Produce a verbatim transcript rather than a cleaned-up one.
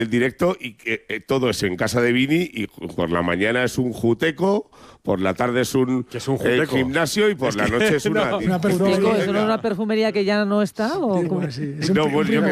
el directo y que eh, todo es en casa de Vini y por la mañana es un juteco, por la tarde es un, ¿Qué es un eh, juteco? gimnasio y por Es la que noche es una... no. Una ¿Juteco? perfumería. ¿Eso no es una perfumería que ya no está? ¿O Sí, cómo? bueno, sí, es un- No, un pues yo me